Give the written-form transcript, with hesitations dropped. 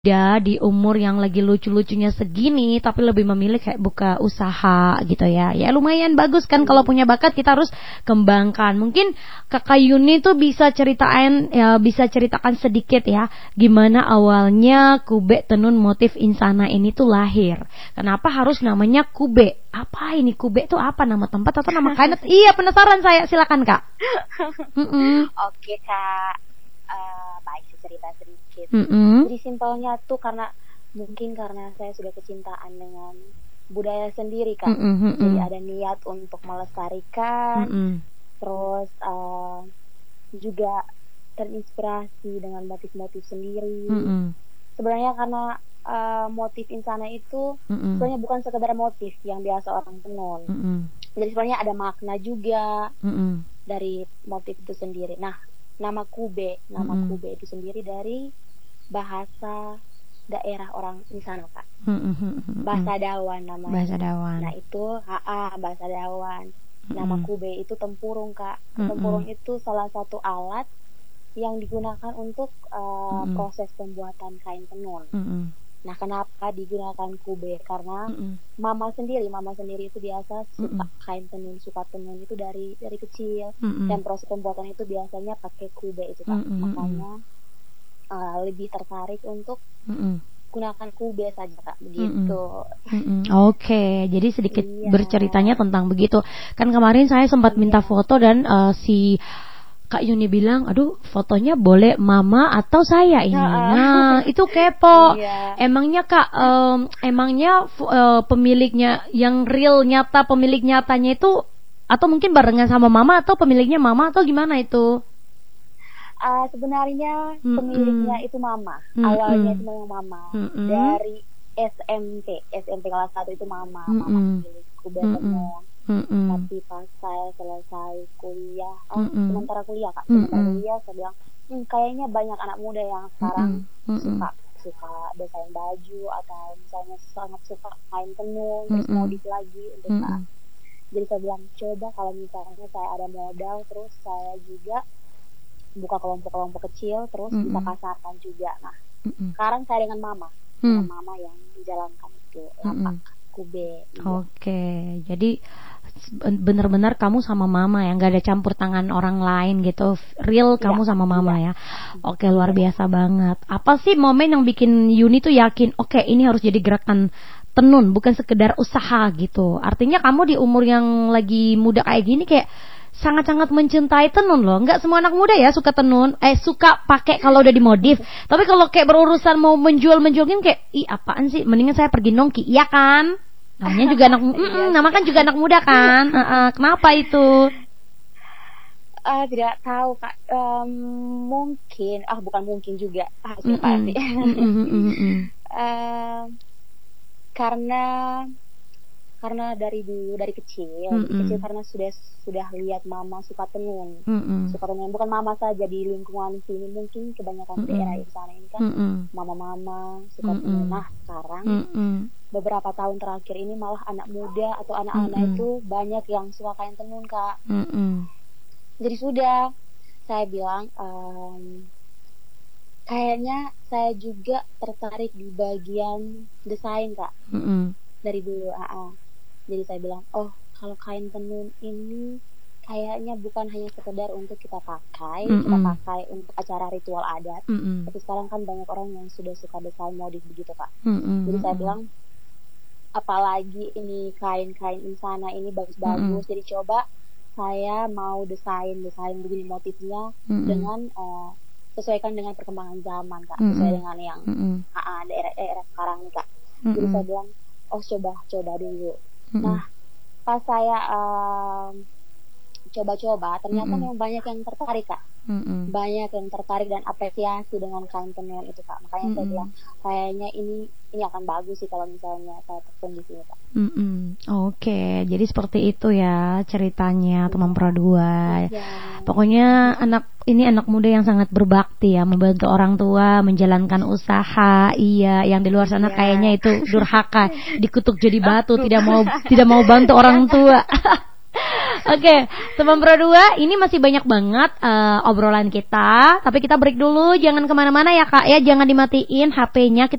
di umur yang lagi lucu-lucunya segini tapi lebih memilih kayak buka usaha gitu ya. Ya lumayan bagus kan kalau punya bakat kita harus kembangkan. Mungkin Kakak Yuni tuh bisa ceritakan sedikit ya gimana awalnya Kube Tenun Motif Insana ini tuh lahir. Kenapa harus namanya Kube? Apa ini Kube tuh apa, nama tempat atau nama kain? Iya, penasaran saya. Silakan Kak. Oke Kak. Baik, cerita sedikit. Mm-mm. Jadi simpelnya tuh mungkin karena saya sudah kecintaan dengan budaya sendiri Kak. Mm-mm. Jadi ada niat untuk melestarikan. Mm-mm. Terus juga terinspirasi dengan motif-motif sendiri. Mm-mm. Sebenarnya karena motif insana itu sebenarnya bukan sekedar motif yang biasa orang tenun. Jadi sebenarnya ada makna juga dari motif itu sendiri. Nah, nama Kube itu sendiri dari bahasa daerah orang insana Kak. Bahasa Dawan namanya. Bahasa Dawan. Nah itu bahasa Dawan. Nama Kube itu tempurung Kak. Tempurung itu salah satu alat yang digunakan untuk proses pembuatan kain tenun. Nah kenapa digunakan Kube? Karena mama sendiri itu biasa suka kain tenun, suka tenun itu dari kecil. Dan proses pembuatan itu biasanya pakai Kube itu Kak. Makanya lebih tertarik untuk gunakan Kube saja Kak, begitu. Oke, jadi sedikit berceritanya tentang begitu. Kan kemarin saya sempat minta foto dan si Kak Yuni bilang, aduh fotonya boleh mama atau saya ini. Nah itu kepo. Emangnya Kak, pemiliknya yang real nyata, pemilik nyatanya itu atau mungkin barengan sama mama atau pemiliknya mama atau gimana itu? Sebenarnya pemiliknya itu mama. Awalnya itu memang mama. Dari SMP kelas 1 itu mama pemilik Kube Tenun. Tapi pas saya selesai kuliah, sementara kuliah Kak, saya bilang kayaknya banyak anak muda yang sekarang suka desain baju atau misalnya sangat suka kain tenun, terus modif lagi untuk Kak. Jadi saya bilang coba kalau misalnya saya ada modal, terus saya juga buka kelompok-kelompok kecil, terus bisa pasarkan juga. Nah sekarang saya dengan mama yang menjalankan itu lapak Kube. Oke, jadi benar-benar kamu sama mama ya, nggak ada campur tangan orang lain gitu, real kamu sama mama ya. Oke, luar biasa banget. Apa sih momen yang bikin Yuni tuh yakin, oke ini harus jadi gerakan tenun, bukan sekedar usaha gitu. Artinya kamu di umur yang lagi muda kayak gini kayak sangat-sangat mencintai tenun loh. Nggak semua anak muda ya suka tenun, suka pakai kalau udah dimodif. Tapi kalau kayak berurusan mau menjual-menjualin kayak, ih apaan sih, mendingan saya pergi nongki, iya kan? Namanya juga nama kan juga anak muda kan? Kenapa itu? Tidak tahu Kak. Mungkin, bukan mungkin juga. Pasti. Karena dari dulu, dari kecil karena sudah lihat mama suka tenun. Suka tenun, bukan mama saja di lingkungan sini, mungkin kebanyakan daerah di sana ini kan mama-mama suka tenun. Nah sekarang beberapa tahun terakhir ini malah anak muda atau anak-anak itu banyak yang suka kain tenun Kak. Jadi sudah saya bilang kayaknya saya juga tertarik di bagian desain Kak. Dari dulu Jadi saya bilang, kalau kain tenun ini kayaknya bukan hanya sekedar untuk kita pakai untuk acara ritual adat. Tapi sekarang kan banyak orang yang sudah suka desain modif begitu Kak. Jadi saya bilang, apalagi ini kain-kain insana ini bagus-bagus. Jadi coba saya mau desain begini motifnya dengan sesuaikan dengan perkembangan zaman Kak, sesuai dengan yang daerah sekarang nih Kak. Jadi saya bilang, coba dulu. Nah pas saya coba-coba ternyata memang banyak yang tertarik Kak. Banyak yang tertarik dan apresiasi dengan kain tenun itu Kak. Makanya saya bilang kayaknya ini akan bagus sih kalau misalnya saya tekun di sini Kak. Oke, jadi seperti itu ya ceritanya teman Pro 2. Pokoknya anak muda yang sangat berbakti ya, membantu orang tua, menjalankan usaha. Iya, yang di luar sana kayaknya itu durhaka, dikutuk jadi batu, tidak mau bantu orang tua. Oke, teman Pro 2, ini masih banyak banget obrolan kita, tapi kita break dulu, jangan kemana-mana ya Kak ya, jangan dimatiin HP-nya.